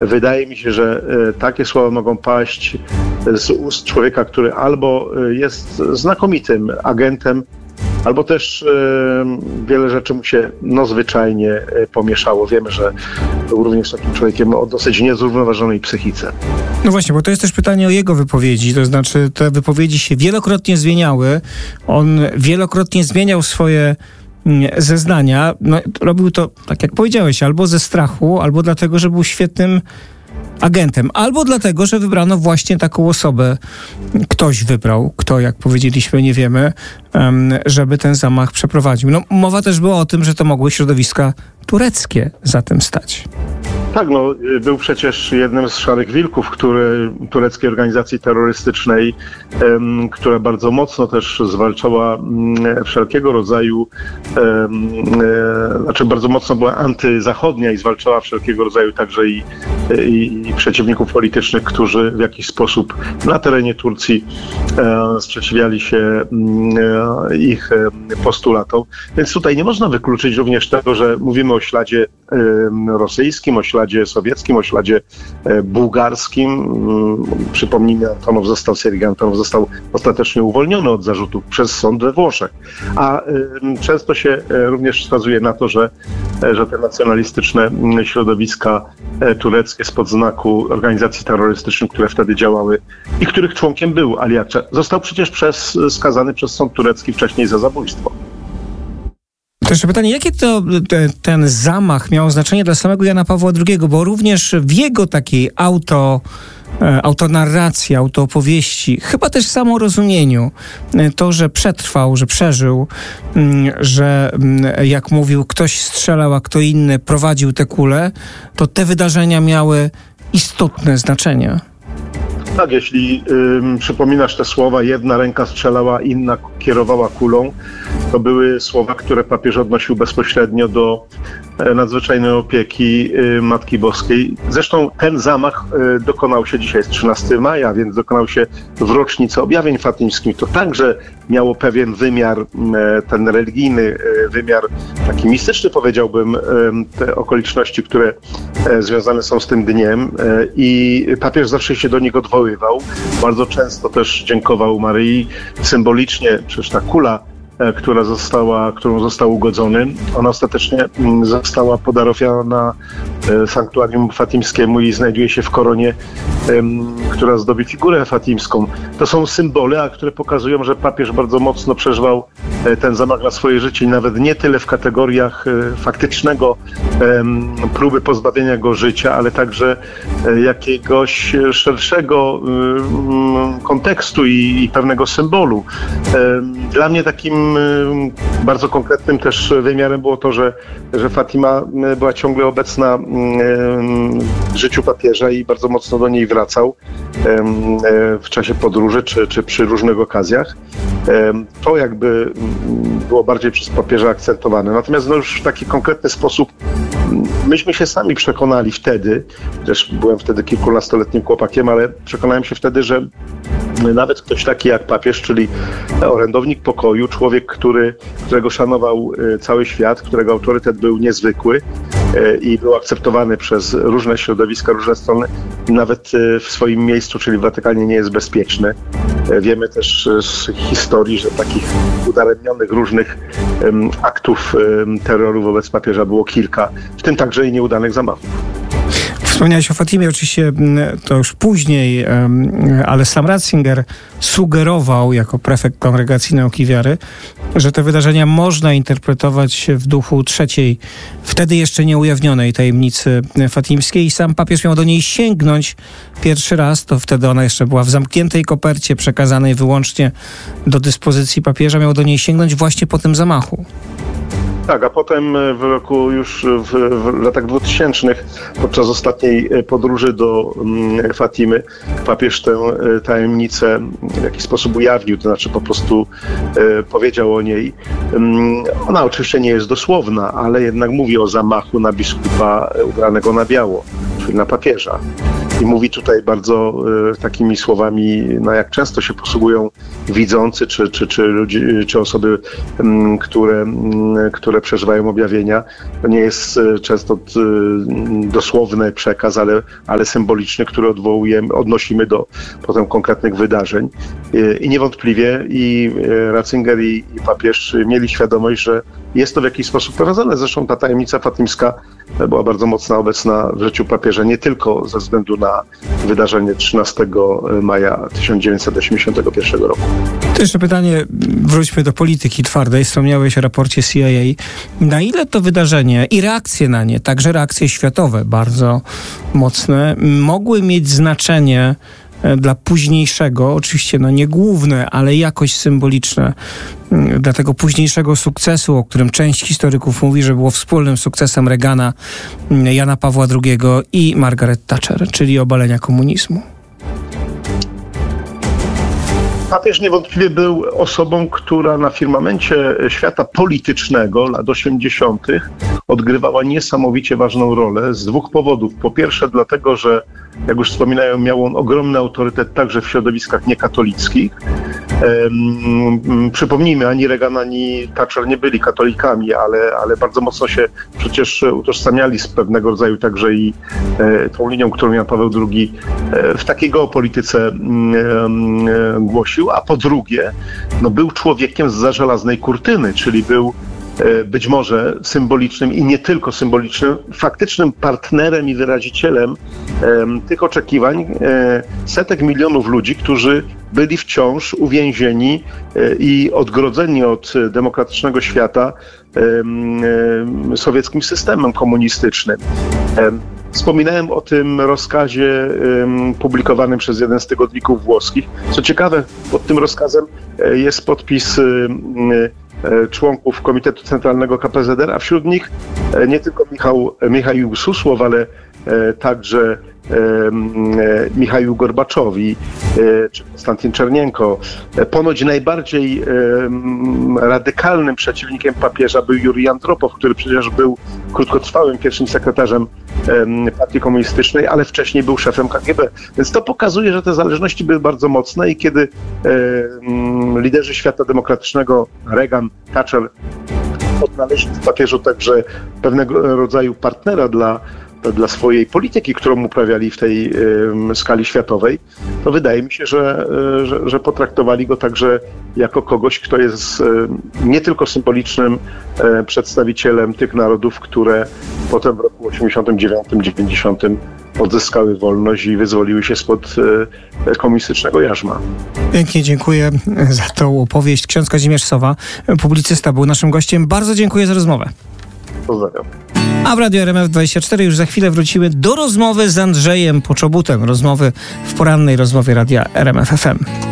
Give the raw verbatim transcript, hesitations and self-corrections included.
wydaje mi się, że takie słowa mogą paść z ust człowieka, który albo jest znakomitym agentem, albo też e, wiele rzeczy mu się no, zwyczajnie e, pomieszało. Wiemy, że był również takim człowiekiem o dosyć niezrównoważonej psychice. No właśnie, bo to jest też pytanie o jego wypowiedzi. To znaczy, te wypowiedzi się wielokrotnie zmieniały. On wielokrotnie zmieniał swoje zeznania. No, robił to, tak jak powiedziałeś, albo ze strachu, albo dlatego, że był świetnym agentem, albo dlatego, że wybrano właśnie taką osobę. Ktoś wybrał, kto, jak powiedzieliśmy, nie wiemy, żeby ten zamach przeprowadził. No, mowa też była o tym, że to mogły środowiska tureckie za tym stać. Tak, no, był przecież jednym z szarych wilków, który, tureckiej organizacji terrorystycznej, em, która bardzo mocno też zwalczała m, wszelkiego rodzaju, em, e, znaczy bardzo mocno była antyzachodnia i zwalczała wszelkiego rodzaju także i, i, i przeciwników politycznych, którzy w jakiś sposób na terenie Turcji e, sprzeciwiali się e, ich e, postulatom. Więc tutaj nie można wykluczyć również tego, że mówimy o śladzie e, rosyjskim, o śladzie sowieckim, o śladzie e, bułgarskim. Przypomnijmy, Antonow został, Sergiej Antonow został ostatecznie uwolniony od zarzutów przez sąd we Włoszech. A e, często się e, również wskazuje na to, że, e, że te nacjonalistyczne środowiska e, tureckie spod znaku organizacji terrorystycznych, które wtedy działały i których członkiem był Ali Akçar, został przecież przez, skazany przez sąd turecki wcześniej za zabójstwo. To jeszcze pytanie, jakie to te, ten zamach miał znaczenie dla samego Jana Pawła drugiego, bo również w jego takiej auto, autonarracji, autoopowieści, chyba też samorozumieniu, to, że przetrwał, że przeżył, że jak mówił, ktoś strzelał, a kto inny prowadził te kule, to te wydarzenia miały istotne znaczenie. Tak, jeśli ym, przypominasz te słowa, jedna ręka strzelała, inna kierowała kulą, to były słowa, które papież odnosił bezpośrednio do e, nadzwyczajnej opieki e, Matki Boskiej. Zresztą ten zamach e, dokonał się, dzisiaj jest trzynastego maja, więc dokonał się w rocznicę objawień fatimskich. To także miało pewien wymiar, e, ten religijny e, wymiar, taki mistyczny powiedziałbym, e, te okoliczności, które e, związane są z tym dniem e, i papież zawsze się do nich odwoływał. Bardzo często też dziękował Maryi symbolicznie, przecież ta kula, która została, którą został ugodzony, ona ostatecznie została podarowana sanktuarium fatimskiemu i znajduje się w koronie, która zdobi figurę fatimską. To są symbole, a które pokazują, że papież bardzo mocno przeżywał ten zamach na swoje życie i nawet nie tyle w kategoriach faktycznego próby pozbawienia go życia, ale także jakiegoś szerszego kontekstu i, i pewnego symbolu. Dla mnie takim bardzo konkretnym też wymiarem było to, że, że Fatima była ciągle obecna w życiu papieża i bardzo mocno do niej wracał w czasie podróży czy, czy przy różnych okazjach. To jakby było bardziej przez papieża akcentowane. Natomiast no już w taki konkretny sposób myśmy się sami przekonali wtedy, też byłem wtedy kilkunastoletnim chłopakiem, ale przekonałem się wtedy, że nawet ktoś taki jak papież, czyli orędownik pokoju, człowiek, który, którego szanował cały świat, którego autorytet był niezwykły i był akceptowany przez różne środowiska, różne strony, nawet w swoim miejscu, czyli w Watykanie, nie jest bezpieczny. Wiemy też z historii, że takich udaremnionych różnych aktów terroru wobec papieża było kilka, w tym także i nieudanych zamachów. Wspomniałeś o Fatimie, oczywiście to już później, ale sam Ratzinger sugerował jako prefekt Kongregacji Nauki Wiary, że te wydarzenia można interpretować w duchu trzeciej, wtedy jeszcze nieujawnionej tajemnicy fatimskiej i sam papież miał do niej sięgnąć pierwszy raz, to wtedy ona jeszcze była w zamkniętej kopercie przekazanej wyłącznie do dyspozycji papieża, miał do niej sięgnąć właśnie po tym zamachu. Tak, a potem w roku już w, w latach dwutysięcznych podczas ostatniej podróży do Fatimy papież tę tajemnicę w jakiś sposób ujawnił, to znaczy po prostu e, powiedział o niej. Ona oczywiście nie jest dosłowna, ale jednak mówi o zamachu na biskupa ubranego na biało, czyli na papieża. I mówi tutaj bardzo e, takimi słowami, no jak często się posługują widzący, czy, czy, czy, ludzie, czy osoby, m, które, m, które przeżywają objawienia. To nie jest e, często t, dosłowny przekaz, ale, ale symboliczny, który odwołujemy, odnosimy do potem konkretnych wydarzeń. E, I niewątpliwie i Ratzinger, i, i papież mieli świadomość, że jest to w jakiś sposób prowadzone. Zresztą ta tajemnica fatymska była bardzo mocno obecna w życiu papieża, nie tylko ze względu na wydarzenie trzynastego maja tysiąc dziewięćset osiemdziesiątego pierwszego roku. To jeszcze pytanie, wróćmy do polityki twardej. Wspomniałeś o raporcie C I A. Na ile to wydarzenie i reakcje na nie, także reakcje światowe bardzo mocne, mogły mieć znaczenie dla późniejszego, oczywiście no nie główne, ale jakoś symboliczne, dla tego późniejszego sukcesu, o którym część historyków mówi, że było wspólnym sukcesem Reagana, Jana Pawła drugiego i Margaret Thatcher, czyli obalenia komunizmu? Papież niewątpliwie był osobą, która na firmamencie świata politycznego lat osiemdziesiątych odgrywała niesamowicie ważną rolę z dwóch powodów. Po pierwsze dlatego, że jak już wspominałem, miał on ogromny autorytet także w środowiskach niekatolickich. Um, przypomnijmy, ani Reagan, ani Thatcher nie byli katolikami, ale, ale bardzo mocno się przecież utożsamiali z pewnego rodzaju także i e, tą linią, którą Jan Paweł drugi e, w takiej geopolityce e, e, głosił, a po drugie, no, był człowiekiem zza żelaznej kurtyny, czyli był być może symbolicznym i nie tylko symbolicznym, faktycznym partnerem i wyrazicielem e, tych oczekiwań e, setek milionów ludzi, którzy byli wciąż uwięzieni e, i odgrodzeni od demokratycznego świata e, e, sowieckim systemem komunistycznym. E, Wspominałem o tym rozkazie um, publikowanym przez jeden z tygodników włoskich. Co ciekawe, pod tym rozkazem e, jest podpis um, e, członków Komitetu Centralnego K P Z R, a wśród nich e, nie tylko Michał, Michaił Susłow, ale e, także Michaił Gorbaczowi czy Konstantin Czernienko. Ponoć najbardziej radykalnym przeciwnikiem papieża był Jurij Andropow, który przecież był krótkotrwałym pierwszym sekretarzem partii komunistycznej, ale wcześniej był szefem K G B. Więc to pokazuje, że te zależności były bardzo mocne i kiedy liderzy świata demokratycznego, Reagan, Thatcher, odnaleźli w papieżu także pewnego rodzaju partnera dla dla swojej polityki, którą uprawiali w tej y, skali światowej, to wydaje mi się, że, y, że, że potraktowali go także jako kogoś, kto jest y, nie tylko symbolicznym y, przedstawicielem tych narodów, które potem w roku osiemdziesiątym dziewiątym dziewięćdziesiątym odzyskały wolność i wyzwoliły się spod y, komunistycznego jarzma. Pięknie dziękuję za tą opowieść. Ksiądz Kazimierz Sowa, publicysta, był naszym gościem. Bardzo dziękuję za rozmowę. Pozdrawiam. A w Radiu R M F dwadzieścia cztery już za chwilę wrócimy do rozmowy z Andrzejem Poczobutem. Rozmowy w porannej rozmowie Radia R M F F M.